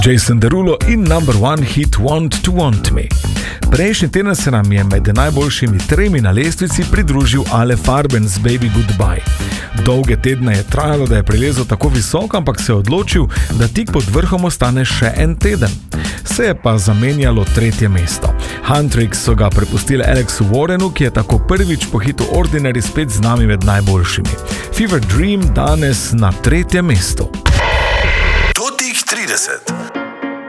Jason Derulo in number one hit Want to Want Me. Prejšnji teden se nam je med najboljšimi 3 na lestvici pridružil Ale Farben z Baby Goodbye. Dolge tedne je trajalo, da je prilezel tako visoko, ampak se je odločil, da tik pod vrhom ostane še en teden. Se je pa zamenjalo 3. mesto. Huntrix so ga prepustili Alexu Warrenu, ki je tako prvič po hitu Ordinary spet z nami med najboljšimi. Fever Dream danes na 3. mestu. Totih 30.